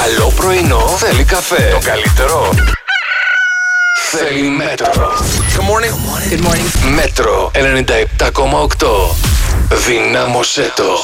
Καλό πρωινό θέλει καφέ. Το καλύτερο θέλει Μέτρο. Good morning. Good morning. Μέτρο 97,8. Δυνάμωσέ το.